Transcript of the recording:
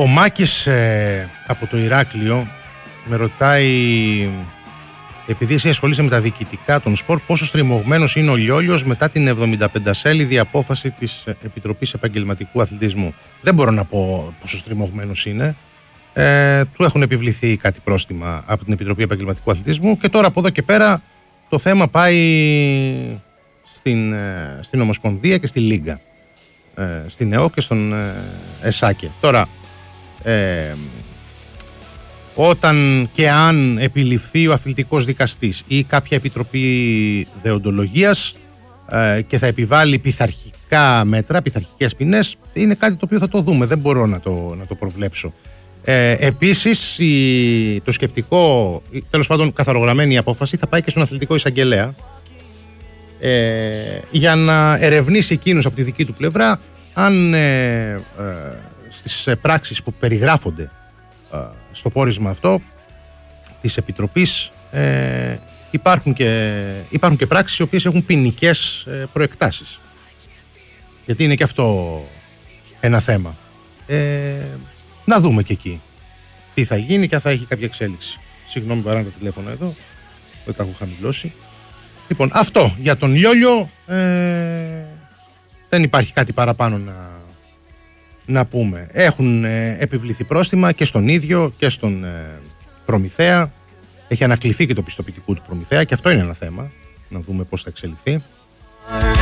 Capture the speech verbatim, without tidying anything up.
Ο Μάκης ε, από το Ηράκλειο με ρωτάει, επειδή εσύ ασχολείσαι με τα διοικητικά των σπορ, πόσο στριμωγμένος είναι ο Λιόλιος μετά την εβδομηνταπεντασέλιδη απόφαση της Επιτροπής Επαγγελματικού Αθλητισμού. Δεν μπορώ να πω πόσο στριμωγμένος είναι. Ε, του έχουν επιβληθεί κάτι πρόστιμα από την Επιτροπή Επαγγελματικού Αθλητισμού και τώρα από εδώ και πέρα το θέμα πάει στην, στην Ομοσπονδία και στη Λίγκα, ε, στην ΕΟ και στον ε, ΕΣΑΚΕ. Τώρα, ε, όταν και αν επιληφθεί ο αθλητικός δικαστής ή κάποια επιτροπή δεοντολογίας ε, και θα επιβάλλει πειθαρχικά μέτρα, πειθαρχικές ποινές, είναι κάτι το οποίο θα το δούμε, δεν μπορώ να το, να το προβλέψω. Ε, επίσης η, το σκεπτικό, τέλος πάντων καθαρογραμμένη η απόφαση, θα πάει και στον αθλητικό εισαγγελέα ε, για να ερευνήσει εκείνος από τη δική του πλευρά αν ε, ε, στις πράξεις που περιγράφονται ε, στο πόρισμα αυτό της Επιτροπής ε, υπάρχουν, και, υπάρχουν και πράξεις οι οποίες έχουν ποινικές ε, προεκτάσεις, γιατί είναι και αυτό ένα θέμα. ε, Να δούμε και εκεί τι θα γίνει και αν θα έχει κάποια εξέλιξη. Συγγνώμη, παρά τα τηλέφωνα εδώ, δεν τα έχω χαμηλώσει. Λοιπόν, αυτό για τον Λιόλιο. Ε, δεν υπάρχει κάτι παραπάνω να, να πούμε. Έχουν ε, επιβληθεί πρόστιμα και στον ίδιο και στον ε, προμηθέα. Έχει ανακληθεί και το πιστοποιητικό του προμηθέα και αυτό είναι ένα θέμα. Να δούμε πώς θα εξελιχθεί.